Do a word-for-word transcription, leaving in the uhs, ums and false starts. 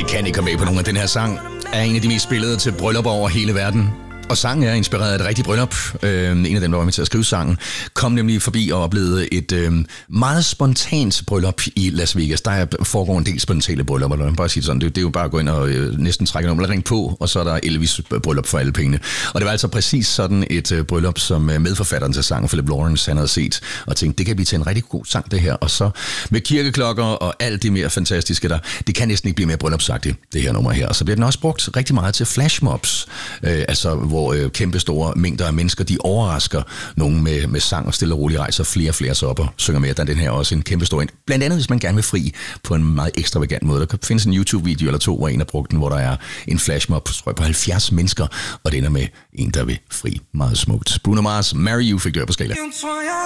kan ikke komme med på nogen af den her sang. Er en af de mest spillede til bryllupper over hele verden. Og sangen er inspireret af et rigtigt bryllup. Øh, en af dem, der var med til at skrive sangen, kom nemlig forbi og oplevede et øh, meget spontant bryllup i Las Vegas. Der foregår en del spontane bryllupper. Lad mig bare sige sådan. Det, det er jo bare at gå ind og øh, næsten trække nummer, ring på, og så er der Elvis bryllup for alle pengene. Og det var altså præcis sådan et øh, bryllup, som øh, medforfatteren til sangen, Philip Lawrence, han havde set og tænkte, det kan blive til en rigtig god sang, det her. Og så med kirkeklokker og alt det mere fantastiske der, det kan næsten ikke blive mere bryllupsagtigt, det her nummer her. Og så bliver den også brugt rigtig meget til flashmobs, øh, altså hvor øh, kæmpe store mængder af mennesker, de overrasker nogen med, med sang og stille og roligt rejser flere og flere sig op og synger med. Der er den her også en kæmpe stor en. Blandt andet, hvis man gerne vil fri på en meget ekstravagant måde. Der kan findes en YouTube-video eller to, hvor en har brugt den, hvor der er en flashmob på halvfjerds mennesker, og det ender med en, der vil fri meget smukt. Bruno Mars, Marry You fik dør på skala.